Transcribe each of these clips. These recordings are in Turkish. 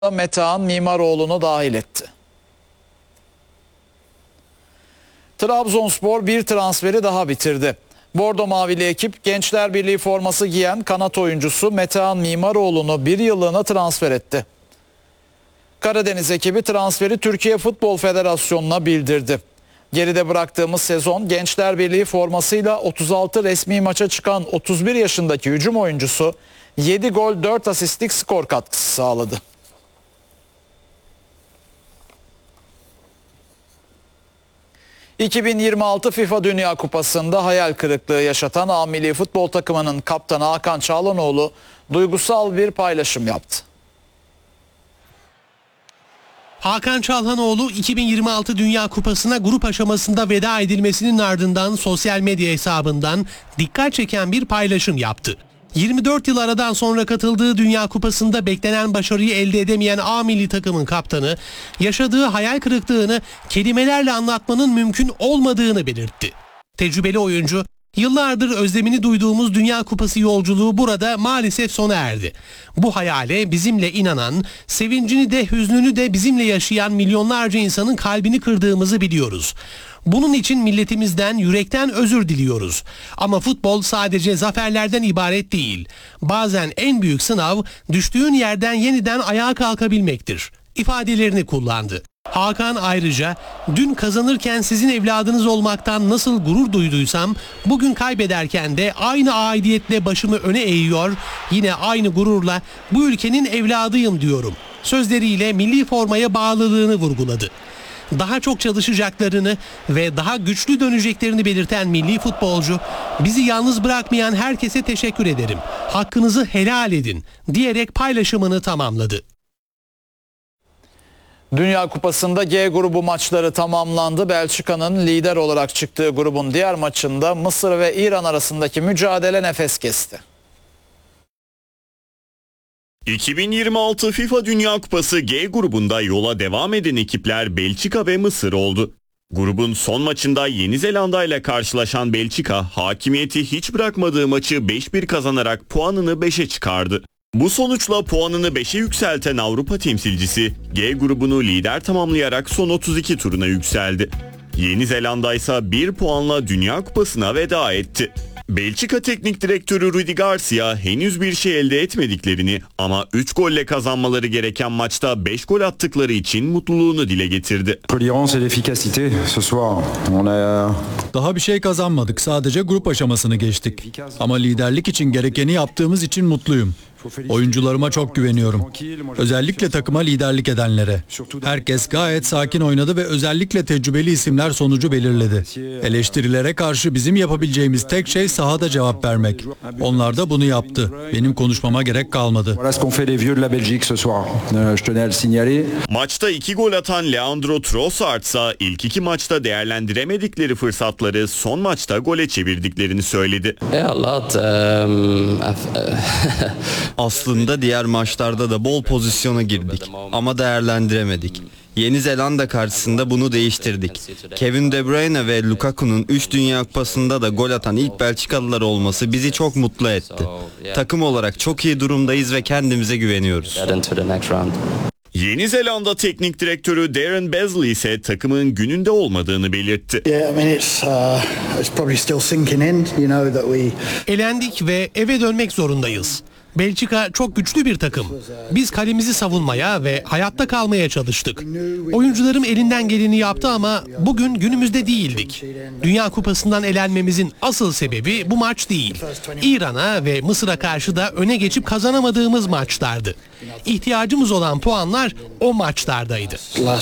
Metehan Mimaroğlu'nu dahil etti. Trabzonspor bir transferi daha bitirdi. Bordo Mavili ekip Gençler Birliği forması giyen kanat oyuncusu Metehan Mimaroğlu'nu bir yıllığına transfer etti. Karadeniz ekibi transferi Türkiye Futbol Federasyonu'na bildirdi. Geride bıraktığımız sezon Gençler Birliği formasıyla 36 resmi maça çıkan 31 yaşındaki hücum oyuncusu 7 gol 4 asistlik skor katkısı sağladı. ...2026 FIFA Dünya Kupası'nda hayal kırıklığı yaşatan A Milli Futbol takımının kaptanı Hakan Çalhanoğlu duygusal bir paylaşım yaptı. Hakan Çalhanoğlu 2026 Dünya Kupası'na grup aşamasında veda edilmesinin ardından sosyal medya hesabından dikkat çeken bir paylaşım yaptı. 24 yıl aradan sonra katıldığı Dünya Kupası'nda beklenen başarıyı elde edemeyen A milli takımın kaptanı, yaşadığı hayal kırıklığını kelimelerle anlatmanın mümkün olmadığını belirtti. Tecrübeli oyuncu, yıllardır özlemini duyduğumuz Dünya Kupası yolculuğu burada maalesef sona erdi. Bu hayale bizimle inanan, sevincini de hüznünü de bizimle yaşayan milyonlarca insanın kalbini kırdığımızı biliyoruz. Bunun için milletimizden yürekten özür diliyoruz. Ama futbol sadece zaferlerden ibaret değil. Bazen en büyük sınav düştüğün yerden yeniden ayağa kalkabilmektir ifadelerini kullandı. Hakan ayrıca dün kazanırken sizin evladınız olmaktan nasıl gurur duyduysam bugün kaybederken de aynı aidiyetle başımı öne eğiyor, yine aynı gururla bu ülkenin evladıyım diyorum sözleriyle milli formaya bağlılığını vurguladı. Daha çok çalışacaklarını ve daha güçlü döneceklerini belirten milli futbolcu, bizi yalnız bırakmayan herkese teşekkür ederim, hakkınızı helal edin diyerek paylaşımını tamamladı. Dünya Kupası'nda G grubu maçları tamamlandı. Belçika'nın lider olarak çıktığı grubun diğer maçında Mısır ve İran arasındaki mücadele nefes kesti. 2026 FIFA Dünya Kupası G grubunda yola devam eden ekipler Belçika ve Mısır oldu. Grubun son maçında Yeni Zelanda ile karşılaşan Belçika, hakimiyeti hiç bırakmadığı maçı 5-1 kazanarak puanını 5'e çıkardı. Bu sonuçla puanını 5'e yükselten Avrupa temsilcisi G grubunu lider tamamlayarak son 32 turuna yükseldi. Yeni Zelanda ise 1 puanla Dünya Kupası'na veda etti. Belçika Teknik Direktörü Rudi Garcia henüz bir şey elde etmediklerini ama 3 golle kazanmaları gereken maçta 5 gol attıkları için mutluluğunu dile getirdi. Daha bir şey kazanmadık, sadece grup aşamasını geçtik. Ama liderlik için gerekeni yaptığımız için mutluyum. Oyuncularıma çok güveniyorum. Özellikle takıma liderlik edenlere. Herkes gayet sakin oynadı ve özellikle tecrübeli isimler sonucu belirledi. Eleştirilere karşı bizim yapabileceğimiz tek şey sahada cevap vermek. Onlar da bunu yaptı. Benim konuşmama gerek kalmadı. Maçta 2 gol atan Leandro Trossard ise ilk 2 maçta değerlendiremedikleri fırsatları son maçta gole çevirdiklerini söyledi. Aslında diğer maçlarda da bol pozisyona girdik ama değerlendiremedik. Yeni Zelanda karşısında bunu değiştirdik. Kevin De Bruyne ve Lukaku'nun 3 Dünya Kupası'nda da gol atan ilk Belçikalılar olması bizi çok mutlu etti. Takım olarak çok iyi durumdayız ve kendimize güveniyoruz. Yeni Zelanda Teknik Direktörü Darren Beasley ise takımın gününde olmadığını belirtti. Elendik ve eve dönmek zorundayız. Belçika çok güçlü bir takım. Biz kalemizi savunmaya ve hayatta kalmaya çalıştık. Oyuncularım elinden geleni yaptı ama bugün günümüzde değildik. Dünya Kupası'ndan elenmemizin asıl sebebi bu maç değil. İran'a ve Mısır'a karşı da öne geçip kazanamadığımız maçlardı. İhtiyacımız olan puanlar o maçlardaydı.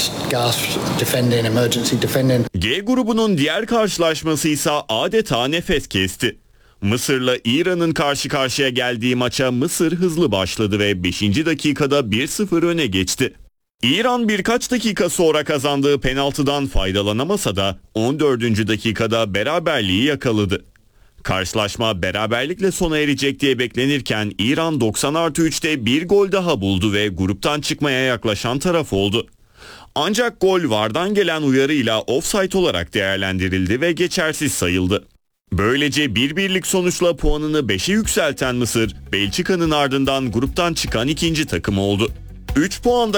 G grubunun diğer karşılaşması ise adeta nefes kesti. Mısır'la İran'ın karşı karşıya geldiği maça Mısır hızlı başladı ve 5. dakikada 1-0 öne geçti. İran birkaç dakika sonra kazandığı penaltıdan faydalanamasa da 14. dakikada beraberliği yakaladı. Karşılaşma beraberlikle sona erecek diye beklenirken İran 90+3'te bir gol daha buldu ve gruptan çıkmaya yaklaşan taraf oldu. Ancak gol VAR'dan gelen uyarıyla ofsayt olarak değerlendirildi ve geçersiz sayıldı. Böylece 1-1'lik sonuçla puanını 5'e yükselten Mısır, Belçika'nın ardından gruptan çıkan ikinci takım oldu. 3 puan